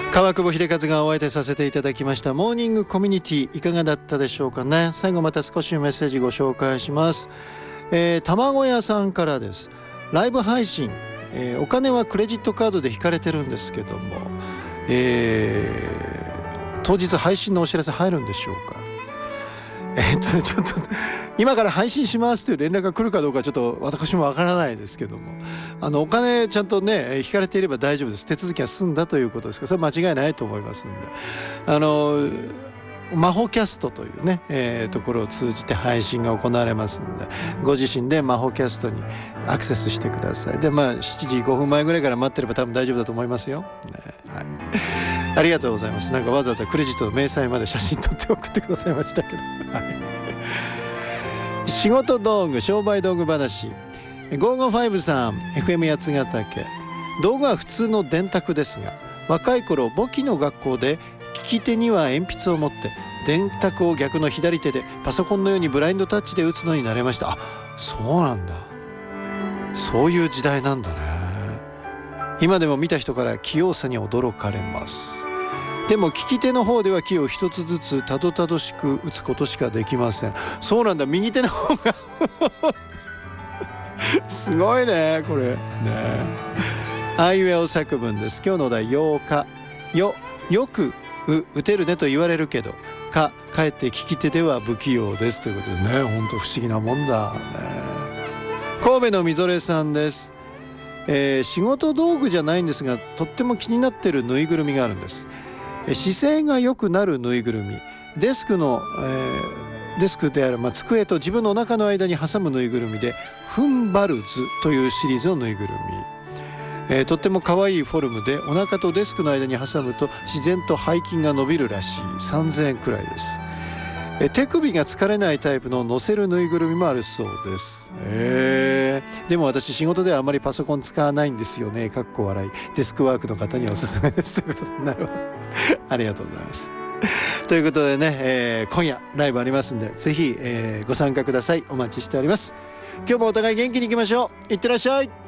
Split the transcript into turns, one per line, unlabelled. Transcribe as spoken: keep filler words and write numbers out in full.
川久保秀和がお相手させていただきましたモーニングコミュニティ、いかがだったでしょうかね。最後また少しメッセージご紹介します。えー、卵屋さんからです。ライブ配信、えー、お金はクレジットカードで引かれてるんですけども、えー、当日配信のお知らせ入るんでしょうか。えー、っとちょっと今から配信しますという連絡が来るかどうかちょっと私もわからないですけども、あのお金ちゃんとね引かれていれば大丈夫です。手続きは済んだということですから、それは間違いないと思いますんで、あのマホキャストというね、えー、ところを通じて配信が行われますんで、ご自身でマホキャストにアクセスしてください。でまあしちじごふんまえぐらいから待ってれば多分大丈夫だと思いますよ、ね、はい、ありがとうございます。なんかわざわざクレジットの明細まで写真撮って送ってくださいましたけど、はい、仕事道具商売道具話ごーごーごさん エフエム 八ヶ岳。道具は普通の電卓ですが、若い頃簿記の学校で利き手には鉛筆を持って電卓を逆の左手でパソコンのようにブラインドタッチで打つのになれました。あ、そうなんだ。そういう時代なんだね。今でも見た人から器用さに驚かれます。でも利き手の方ではキーを一つずつたどたどしく打つことしかできません。そうなんだ、右手の方がすごいねこれね。あいうえお作文です。今日のお題ようか。よ、よくう打てるねと言われるけど、かかえって利き手では不器用ですということでね、ほんと不思議なもんだね。神戸のみぞれさんです。えー、仕事道具じゃないんですが、とっても気になってるぬいぐるみがあるんです。姿勢が良くなるぬいぐるみ、デスクの、えー、デスクである、まあ、机と自分のお腹の間に挟むぬいぐるみでフンバルズというシリーズのぬいぐるみ、えー、とっても可愛いフォルムでお腹とデスクの間に挟むと自然と背筋が伸びるらしい。さんぜんえんくらいです。えー、手首が疲れないタイプの乗せるぬいぐるみもあるそうです。えー、でも私仕事ではあまりパソコン使わないんですよね。かっこ笑い。デスクワークの方にはおすすめですということで、なるほどありがとうございます。ということでね、えー、今夜ライブありますんで、ぜひ、えー、ご参加ください。お待ちしております。今日もお互い元気にいきましょう。いってらっしゃい。